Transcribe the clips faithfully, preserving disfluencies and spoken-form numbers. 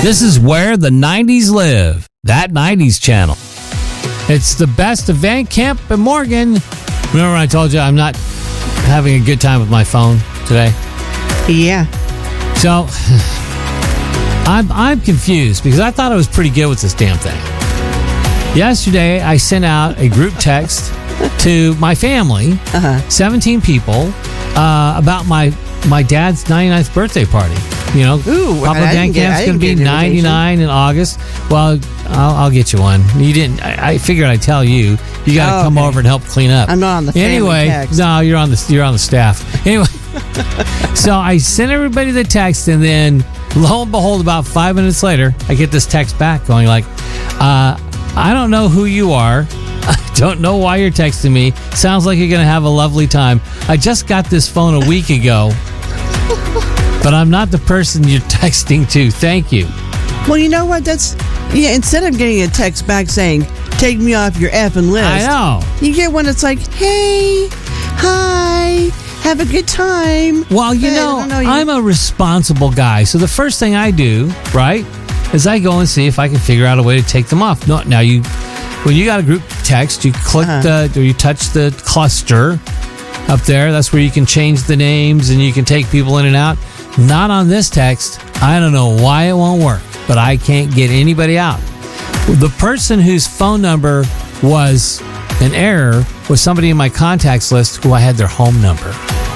This is where the nineties live. That nineties channel. It's the best of Van Camp and Morgan. Remember when I told you I'm not having a good time with my phone today? Yeah. So, I'm I'm confused because I thought I was pretty good with this damn thing. Yesterday, I sent out a group text to my family, uh-huh. seventeen people, uh, about my, my dad's ninety-ninth birthday party. You know, Ooh, Papa Van Camp's going to be ninety-nine in August. Well, I'll, I'll get you one. You didn't. I, I figured I'd tell you. You got to oh, come okay. over and help clean up. I'm not on the family anyway. text. No, you're on the you're on the staff. Anyway, so I sent everybody the text, and then lo and behold, about five minutes later, I get this text back going like, uh, "I don't know who you are. I don't know why you're texting me. Sounds like you're going to have a lovely time. I just got this phone a week ago." But I'm not the person you're texting to. Thank you. Well, you know what? That's yeah. Instead of getting a text back saying "take me off your effing list," I know. You get one that's like, "Hey, hi, have a good time." Well, you hey, know, know you- I'm a responsible guy, so the first thing I do, right, is I go and see if I can figure out a way to take them off. No, now you, when you got a group text, you click uh-huh. the or you touch the cluster up there. That's where you can change the names and you can take people in and out. Not on this text. I don't know why it won't work, but I can't get anybody out. The person whose phone number was an error was somebody in my contacts list who I had their home number.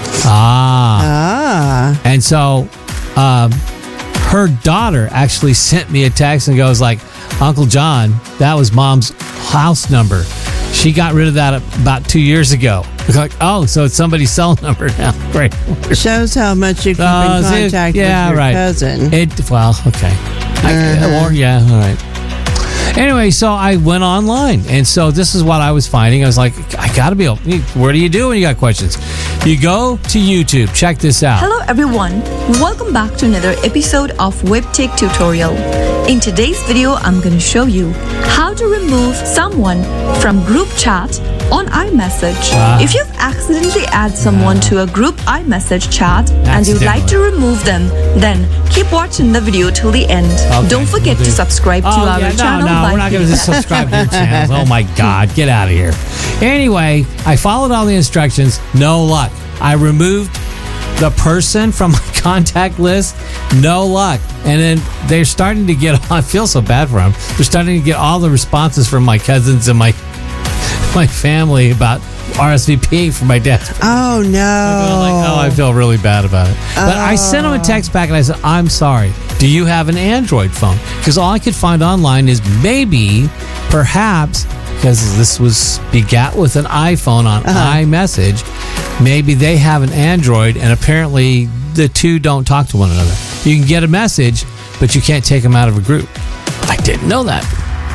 Ah. Ah. And so um, her daughter actually sent me a text and goes like, "Uncle John, that was Mom's house number. She got rid of that about two years ago." It's like, oh, so it's somebody's cell number now. Great. Shows how much you keep Uh, in see, contact yeah, with your right. cousin. It, well, okay. I, Uh-huh. or, yeah, all right. Anyway, so I went online, and so this is what I was finding. I was like, I got to be able, what do you do when you got questions? You go to YouTube. Check this out. Hello everyone. Welcome back to another episode of WebTech Tutorial. In today's video, I'm going to show you how to remove someone from group chat on iMessage. Ah. If you've accidentally added someone to a group iMessage chat and you'd like to remove them, then keep watching the video till the end. Okay, Don't forget we'll to do. subscribe to Oh, our yeah, no, channel. No, by we're not going to clicking- subscribe to your channels. Oh my God, get out of here. Anyway, I followed all the instructions. No luck. I removed the person from my contact list. No luck. And then they're starting to get, I feel so bad for them. They're starting to get all the responses from my cousins and my my family about R S V P for my dad's. Oh, no. Like, oh, I feel really bad about it. But I sent them a text back and I said, I'm sorry. Do you have an Android phone? Because all I could find online is maybe, perhaps, because this was begat with an iPhone on uh-huh. iMessage, maybe they have an Android and apparently the two don't talk to one another. You can get a message, but you can't take them out of a group. I didn't know that.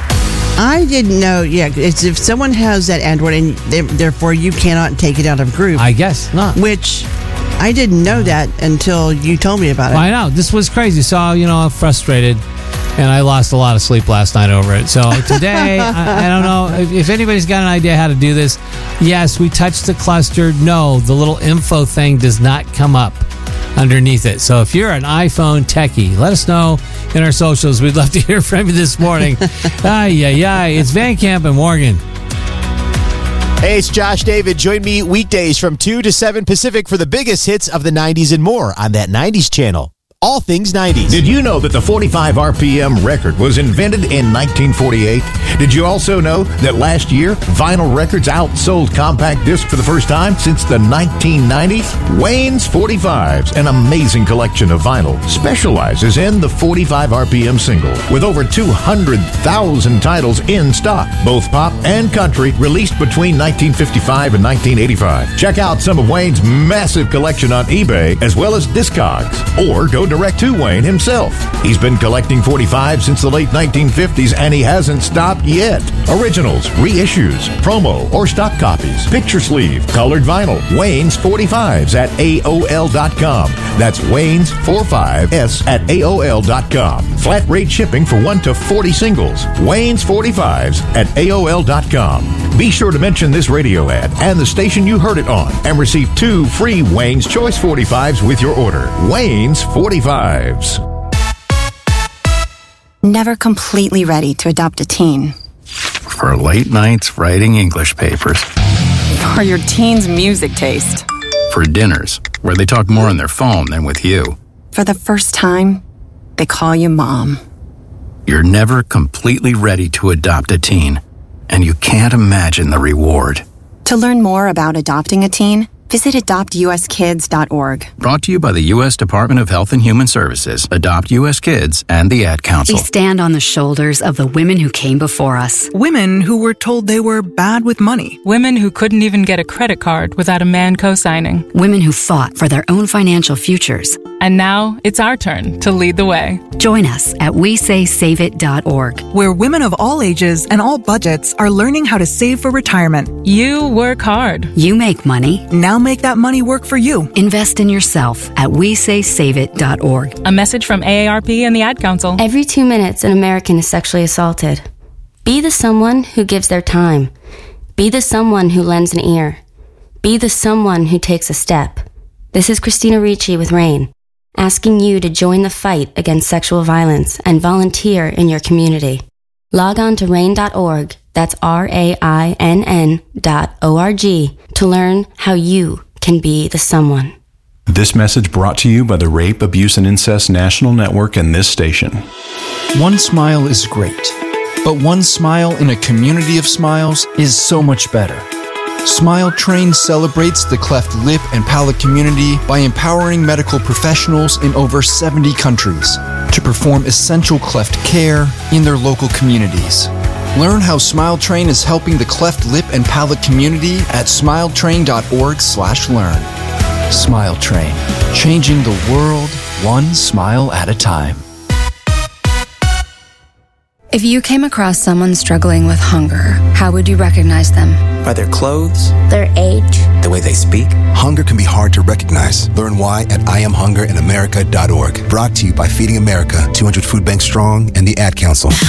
I didn't know. Yeah, it's if someone has that Android and they, therefore you cannot take it out of group. I guess not. Which I didn't know that until you told me about it. I know. This was crazy. So, you know, I'm frustrated and I lost a lot of sleep last night over it. So today, I, I don't know if, if anybody's got an idea how to do this. Yes, we touched the cluster. No, the little info thing does not come up underneath it. So if you're an iPhone techie, let us know in our socials. We'd love to hear from you this morning. Ay, ay, ay. It's Van Camp and Morgan. Hey, it's Josh David. Join me weekdays from two to seven Pacific for the biggest hits of the nineties and more on that nineties channel. All things nineties. Did you know that the forty-five R P M record was invented in nineteen forty-eight? Did you also know that last year, vinyl records outsold compact disc for the first time since the nineteen nineties? Wayne's forty-fives, an amazing collection of vinyl, specializes in the forty-five R P M single with over two hundred thousand titles in stock, both pop and country, released between nineteen fifty-five and nineteen eighty-five. Check out some of Wayne's massive collection on eBay as well as Discogs, or go direct to Wayne himself. He's been collecting forty-five since the late nineteen fifties and he hasn't stopped yet. Originals, reissues, promo, or stock copies, picture sleeve, colored vinyl, Wayne's forty-fives at A O L dot com. That's Wayne's forty-fives at A O L dot com. Flat rate shipping for one to forty singles. Wayne's forty-fives at A O L dot com. Be sure to mention this radio ad and the station you heard it on and receive two free Wayne's Choice forty-fives with your order. Wayne's forty-fives. never completely ready to adopt a teen. For late nights writing English papers. For your teen's music taste. For dinners, where they talk more on their phone than with you. For the first time, they call you mom. You're never completely ready to adopt a teen, and you can't imagine the reward. To learn more about adopting a teen, visit adopt u s kids dot org. Brought to you by the U S Department of Health and Human Services, Adopt U S Kids, and the Ad Council. We stand on the shoulders of the women who came before us. Women who were told they were bad with money. Women who couldn't even get a credit card without a man co-signing. Women who fought for their own financial futures. And now it's our turn to lead the way. Join us at we say save it dot org, where women of all ages and all budgets are learning how to save for retirement. You work hard. You make money. Now make that money work for you. Invest in yourself at we say save it dot org. A message from A A R P and the Ad Council. Every two minutes, an American is sexually assaulted. Be the someone who gives their time. Be the someone who lends an ear. Be the someone who takes a step. This is Christina Ricci with RAIN, asking you to join the fight against sexual violence and volunteer in your community. Log on to rain dot org, that's R A I N N dot O R G, to learn how you can be the someone. This message brought to you by the Rape, Abuse, and Incest National Network and this station. One smile is great, but one smile in a community of smiles is so much better. Smile Train celebrates the cleft lip and palate community by empowering medical professionals in over seventy countries to perform essential cleft care in their local communities. Learn how Smile Train is helping the cleft lip and palate community at smile train dot org slash learn. Smile Train, changing the world one smile at a time. If you came across someone struggling with hunger, how would you recognize them? By their clothes, their age, the way they speak. Hunger can be hard to recognize. Learn why at I am hunger in america dot org. Brought to you by Feeding America, two hundred Food Bank Strong, and the Ad Council.